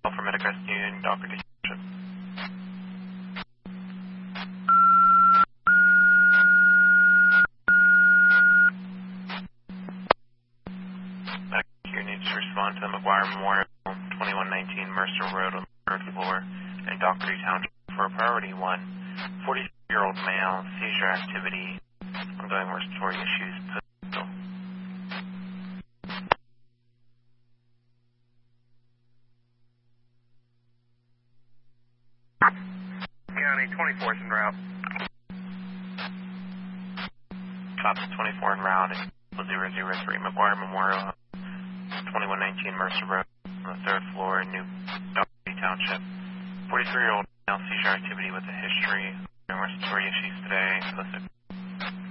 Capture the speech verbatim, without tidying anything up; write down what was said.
from Medicrest Union, Doctor D. You need to respond to McGuire Memorial, twenty-one nineteen Mercer Road on the third floor in Dockery Township for a priority one. forty-three-year-old male, seizure activity, ongoing respiratory issues, pistol. County, twenty-fourth en route. Cops twenty-four en route, zero zero three McGuire Memorial, twenty-one nineteen Mercer Road on the third floor in New Dockery Township. forty-three-year-old male, seizure activity with a history of respiratory issues today.